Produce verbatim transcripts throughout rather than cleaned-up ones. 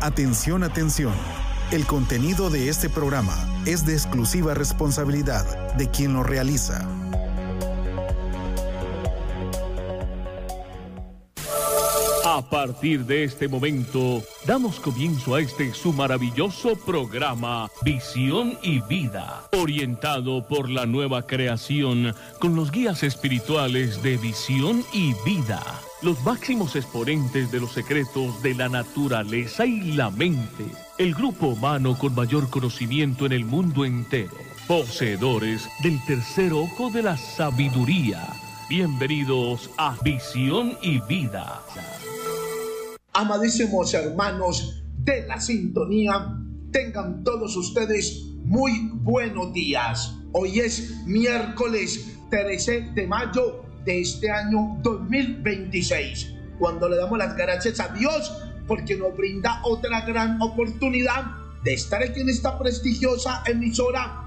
Atención, atención. El contenido de este programa es de exclusiva responsabilidad de quien lo realiza. A partir de este momento, damos comienzo a este su maravilloso programa Visión y Vida, orientado por la nueva creación con los guías espirituales de Visión y Vida, los máximos exponentes de los secretos de la naturaleza y la mente, el grupo humano con mayor conocimiento en el mundo entero, poseedores del tercer ojo de la sabiduría. Bienvenidos a Visión y Vida. Amadísimos hermanos de la sintonía, tengan todos ustedes muy buenos días. Hoy es miércoles trece de mayo de este año dos mil veintiséis, cuando le damos las gracias a Dios porque nos brinda otra gran oportunidad de estar aquí en esta prestigiosa emisora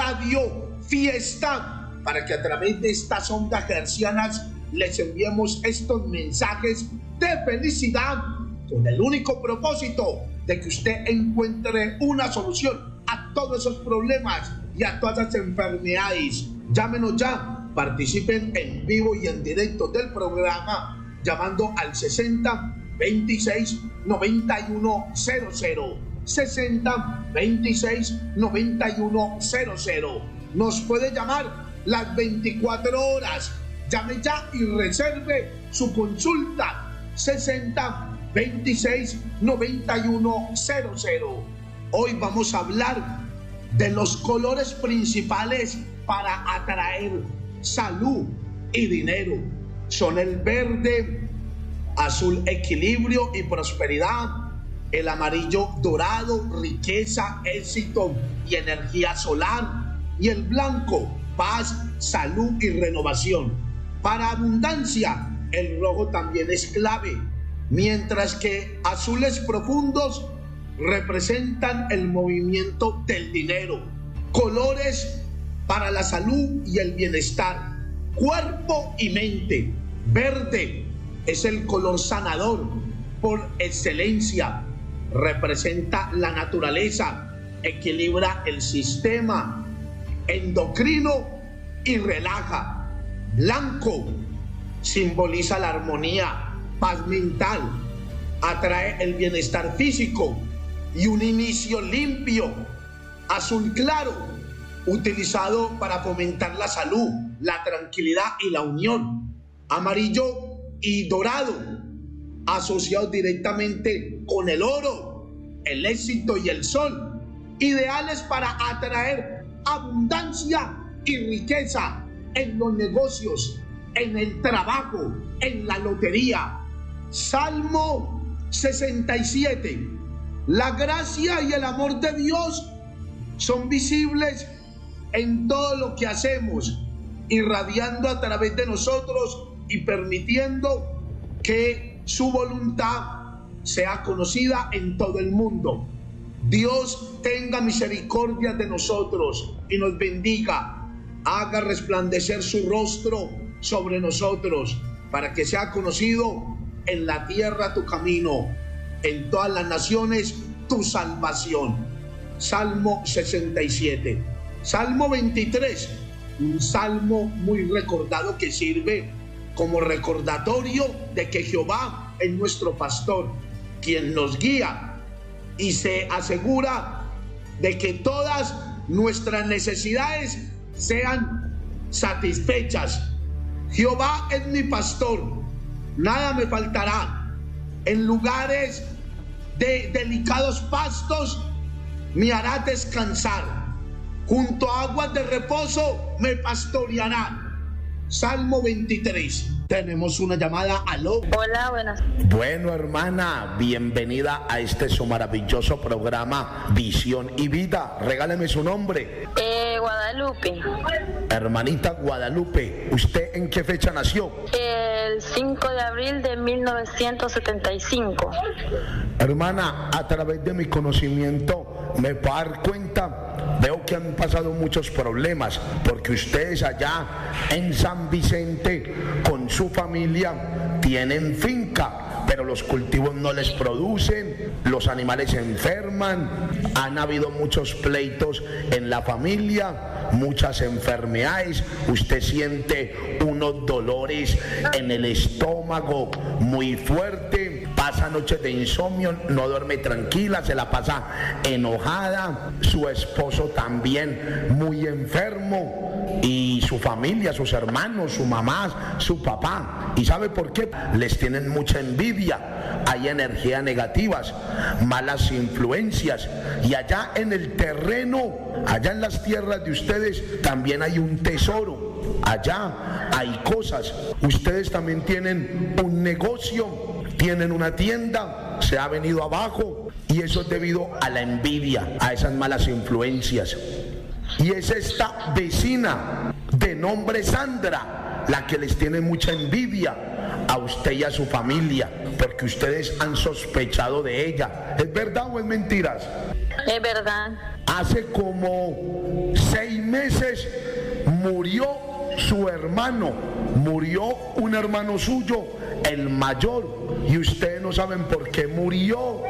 Radio Fiesta, para que a través de estas ondas hercianas les enviemos estos mensajes de felicidad, con el único propósito de que usted encuentre una solución a todos esos problemas y a todas esas enfermedades. Llámenos ya, participen en vivo y en directo del programa llamando al sesenta veintiséis noventa y uno cero cero, sesenta veintiséis noventa y uno cero cero. Nos puede llamar las veinticuatro horas. Llame ya y reserve su consulta. sesenta veintiséis noventa y uno cero cero. Hoy vamos a hablar de los colores principales para atraer salud y dinero. Son el verde, azul, equilibrio y prosperidad; el amarillo, dorado, riqueza, éxito y energía solar; y el blanco, paz, salud y renovación. Para abundancia, el rojo también es clave, mientras que azules profundos representan el movimiento del dinero. Colores para la salud y el bienestar, cuerpo y mente. Verde es el color sanador por excelencia, representa la naturaleza, equilibra el sistema endocrino y relaja. Blanco simboliza la armonía, paz mental, atrae el bienestar físico y un inicio limpio. Azul claro, utilizado para fomentar la salud, la tranquilidad y la unión. Amarillo y dorado, asociados directamente con el oro, el éxito y el sol, ideales para atraer abundancia y riqueza en los negocios, en el trabajo, en la lotería. Salmo sesenta y siete. La gracia y el amor de Dios son visibles en todo lo que hacemos, irradiando a través de nosotros y permitiendo que su voluntad sea conocida en todo el mundo. Dios tenga misericordia de nosotros y nos bendiga, haga resplandecer su rostro sobre nosotros, para que sea conocido en la tierra tu camino, en todas las naciones tu salvación. Salmo sesenta y siete. Salmo veintitrés, un salmo muy recordado que sirve como recordatorio de que Jehová es nuestro pastor, quien nos guía y se asegura de que todas nuestras necesidades sean satisfechas. Jehová es mi pastor, nada me faltará. En lugares de delicados pastos me hará descansar, junto a aguas de reposo me pastoreará. Salmo veintitrés. Tenemos una llamada. Aló. Hola, buenas. Bueno, hermana, bienvenida a este su maravilloso programa Visión y Vida. Regáleme su nombre. Eh, Guadalupe. Hermanita Guadalupe, ¿usted en qué fecha nació? El cinco de abril de mil novecientos setenta y cinco. Hermana, a través de mi conocimiento me puedo dar cuenta, veo que han pasado muchos problemas, porque ustedes allá en San Vicente con su familia tienen finca, pero los cultivos no les producen, los animales se enferman, han habido muchos pleitos en la familia, muchas enfermedades, usted siente unos dolores en el estómago muy fuerte, pasa noches de insomnio, no duerme tranquila, se la pasa enojada, su esposo también muy enfermo y su familia, sus hermanos, su mamá, su papá. ¿Y sabe por qué? Les tienen mucha envidia, hay energías negativas, malas influencias, y allá en el terreno, allá en las tierras de ustedes también hay un tesoro, allá hay cosas, ustedes también tienen un negocio, tienen una tienda, se ha venido abajo, y eso es debido a la envidia, a esas malas influencias. Y es esta vecina de nombre Sandra la que les tiene mucha envidia a usted y a su familia, porque ustedes han sospechado de ella. ¿Es verdad o es mentiras? Es verdad. Hace como seis meses murió su hermano, murió un hermano suyo, el mayor, y ustedes no saben por qué murió.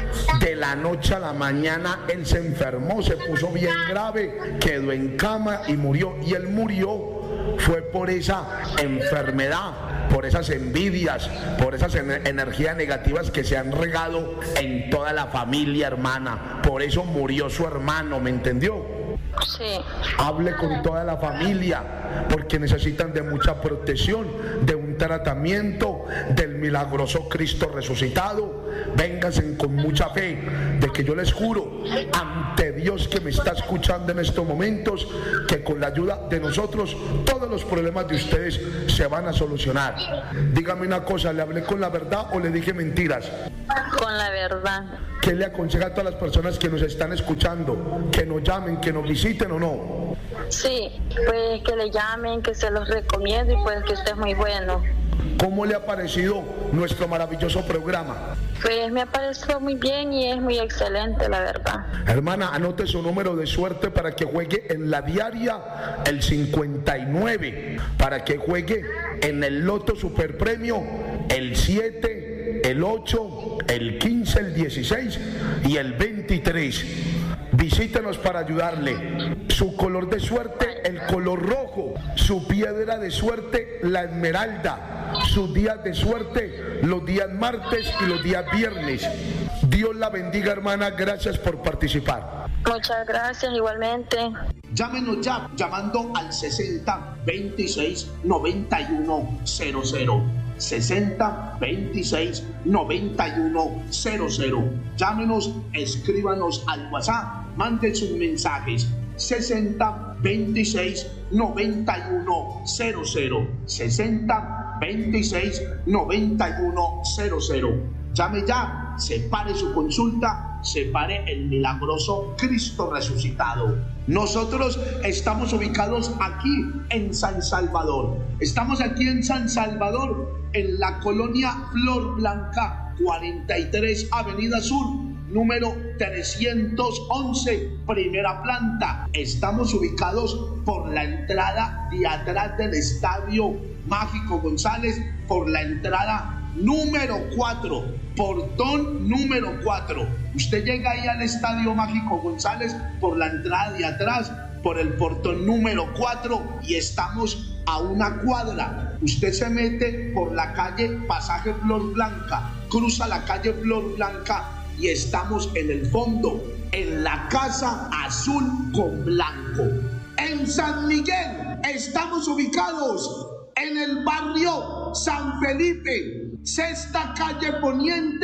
De la noche a la mañana él se enfermó, se puso bien grave, quedó en cama y murió. Y él murió fue por esa enfermedad, por esas envidias, por esas ener- energías negativas que se han regado en toda la familia, hermana. Por eso murió su hermano, ¿me entendió? Sí. Hable con toda la familia, porque necesitan de mucha protección, de un tratamiento del milagroso Cristo resucitado. Vénganse con mucha fe, de que yo les juro ante Dios que me está escuchando en estos momentos, que con la ayuda de nosotros todos los problemas de ustedes se van a solucionar. Dígame una cosa, ¿le hablé con la verdad o le dije mentiras? Con la verdad. ¿Qué le aconseja a todas las personas que nos están escuchando? ¿Que nos llamen, que nos visiten o no? Sí, pues que le llamen, que se los recomiendo y pues que usted es muy bueno. ¿Cómo le ha parecido nuestro maravilloso programa? Pues me ha parecido muy bien y es muy excelente, la verdad. Hermana, anote su número de suerte para que juegue en la diaria, el cincuenta y nueve, para que juegue en el Loto Superpremio, el siete, el ocho, el quince, el dieciséis y el veintitrés. Visítenos para ayudarle. Su color de suerte, el color rojo. Su piedra de suerte, la esmeralda. Sus días de suerte, los días martes y los días viernes. Dios la bendiga, hermana. Gracias por participar. Muchas gracias, igualmente. Llámenos ya, llamando al sesenta veintiséis noventa y uno cero cero. sesenta veintiséis noventa y uno cero cero. Llámenos, escríbanos al WhatsApp, manden sus mensajes. sesenta veintiséis noventa y uno cero cero. sesenta veintiséis noventa y uno cero cero. Llame ya, separe su consulta, separe el milagroso Cristo resucitado. Nosotros estamos ubicados aquí en San Salvador. Estamos aquí en San Salvador, en la colonia Flor Blanca, cuarenta y tres Avenida Sur, número trescientos once, primera planta. Estamos ubicados por la entrada de atrás del Estadio Mágico González, por la entrada número cuatro, portón número cuatro. Usted llega ahí al Estadio Mágico González por la entrada de atrás, por el portón número cuatro, y estamos a una cuadra. Usted se mete por la calle Pasaje Flor Blanca, cruza la calle Flor Blanca y estamos en el fondo, en la casa azul con blanco. En San Miguel estamos ubicados en el barrio San Felipe, sexta calle poniente,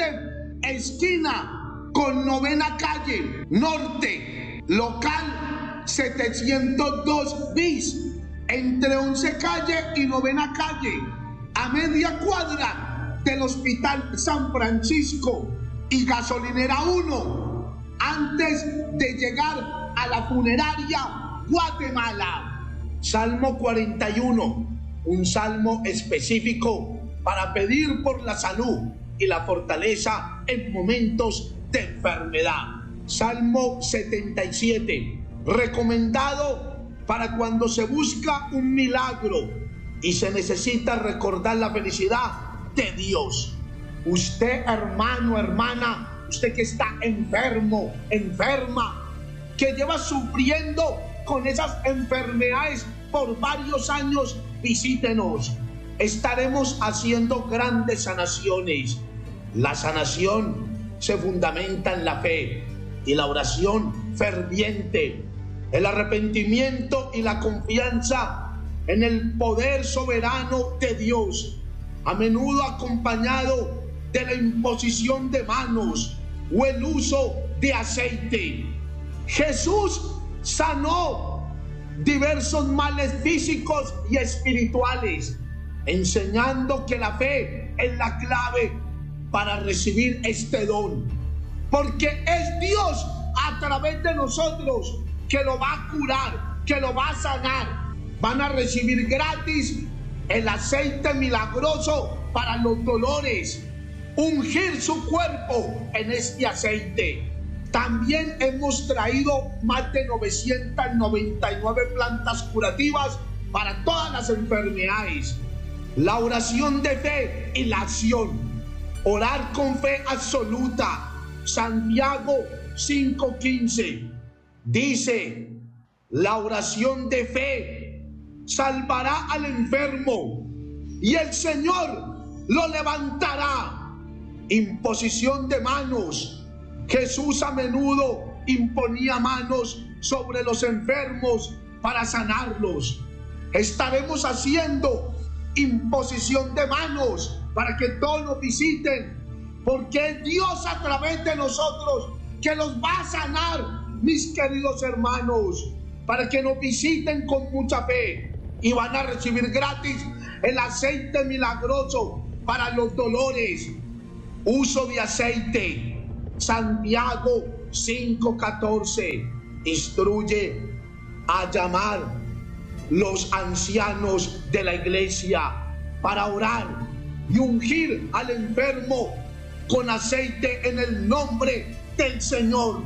esquina con novena calle norte, local setecientos dos bis, entre once calle y novena calle, a media cuadra del Hospital San Francisco y gasolinera uno, antes de llegar a la funeraria Guatemala. Salmo cuarenta y uno, un salmo específico para pedir por la salud y la fortaleza en momentos de enfermedad. Salmo setenta y siete, recomendado para cuando se busca un milagro y se necesita recordar la felicidad de Dios. Usted, hermano, hermana, usted que está enfermo, enferma, que lleva sufriendo con esas enfermedades por varios años, visítenos. Estaremos haciendo grandes sanaciones. La sanación se fundamenta en la fe y la oración ferviente, el arrepentimiento y la confianza en el poder soberano de Dios, a menudo acompañado de la imposición de manos o el uso de aceite. Jesús sanó diversos males físicos y espirituales, enseñando que la fe es la clave para recibir este don, porque es Dios a través de nosotros que lo va a curar, que lo va a sanar. Van a recibir gratis el aceite milagroso para los dolores, ungir su cuerpo en este aceite. También hemos traído más de novecientas noventa y nueve plantas curativas para todas las enfermedades. La oración de fe y la acción. Orar con fe absoluta. Santiago cinco quince dice: la oración de fe salvará al enfermo y el Señor lo levantará. Imposición de manos. Jesús a menudo imponía manos sobre los enfermos para sanarlos. Estaremos haciendo imposición de manos para que todos nos visiten, porque es Dios a través de nosotros que los va a sanar, mis queridos hermanos, para que nos visiten con mucha fe y van a recibir gratis el aceite milagroso para los dolores. Uso de aceite. Santiago cinco catorce instruye a llamar los ancianos de la iglesia para orar y ungir al enfermo con aceite en el nombre del Señor.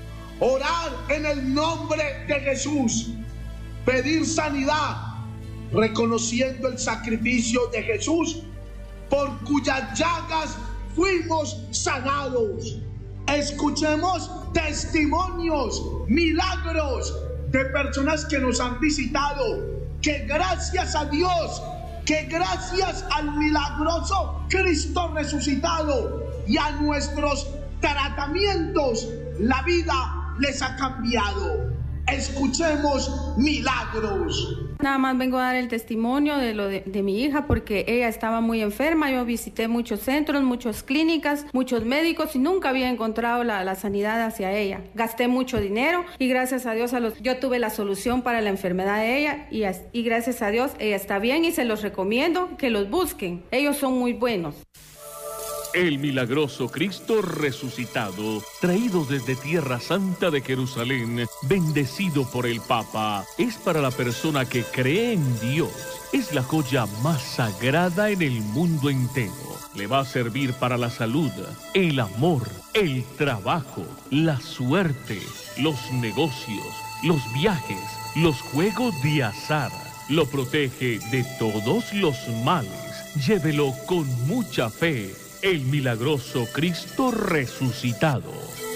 Orar en el nombre de Jesús. Pedir sanidad, reconociendo el sacrificio de Jesús, por cuyas llagas fuimos sanados. Escuchemos testimonios, milagros de personas que nos han visitado, que gracias a Dios, que gracias al milagroso Cristo resucitado y a nuestros tratamientos, la vida les ha cambiado. Escuchemos milagros. Nada más vengo a dar el testimonio de lo de, de mi hija, porque ella estaba muy enferma. Yo visité muchos centros, muchas clínicas, muchos médicos y nunca había encontrado la, la sanidad hacia ella. Gasté mucho dinero y gracias a Dios a los, yo tuve la solución para la enfermedad de ella y, y gracias a Dios ella está bien y se los recomiendo que los busquen. Ellos son muy buenos. El milagroso Cristo resucitado, traído desde Tierra Santa de Jerusalén, bendecido por el Papa, es para la persona que cree en Dios. Es la joya más sagrada en el mundo entero. Le va a servir para la salud, el amor, el trabajo, la suerte, los negocios, los viajes, los juegos de azar. Lo protege de todos los males. Llévelo con mucha fe. El milagroso Cristo resucitado.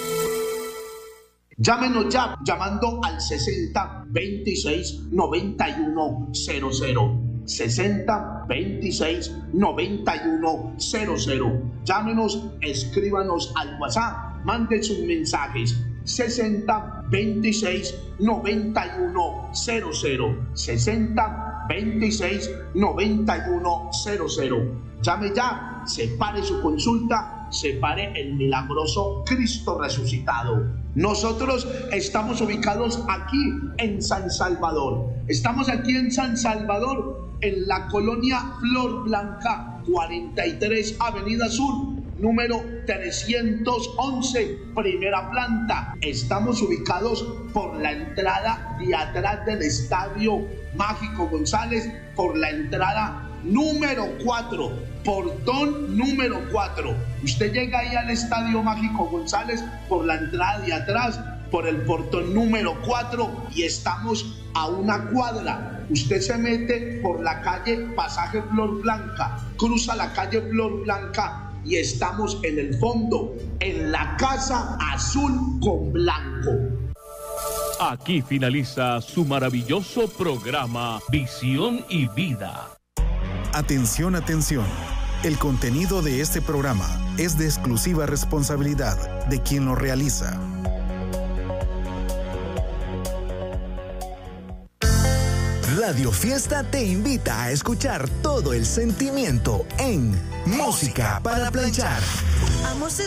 Llámenos ya llamando al sesenta veintiséis noventa y uno cero cero. sesenta veintiséis noventa y uno cero cero. Llámenos, escríbanos al WhatsApp, manden sus mensajes. sesenta veintiséis noventa y uno cero cero. sesenta veintiséis noventa y uno cero cero. Llame ya, separe su consulta, separe el milagroso Cristo resucitado. Nosotros estamos ubicados aquí en San Salvador. Estamos aquí en San Salvador, en la colonia Flor Blanca, cuarenta y tres Avenida Sur, número trescientos once, primera planta. Estamos ubicados por la entrada de atrás del Estadio Mágico González, por la entrada número cuatro, portón número cuatro. Usted llega ahí al Estadio Mágico González por la entrada de atrás, por el portón número cuatro, y estamos a una cuadra. Usted se mete por la calle Pasaje Flor Blanca, cruza la calle Flor Blanca y estamos en el fondo, en la Casa Azul con Blanco. Aquí finaliza su maravilloso programa Visión y Vida. Atención, atención. El contenido de este programa es de exclusiva responsabilidad de quien lo realiza. Radio Fiesta te invita a escuchar todo el sentimiento en Música para Planchar.